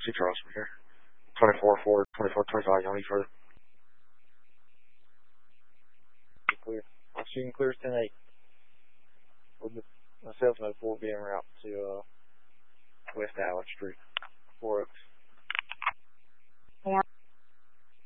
See Charles from here. 24 forward, 24, 25, don't need further. Clear. Shooting clears 10-8. Myself and 04 being route to West Allen Street, 4 Oaks.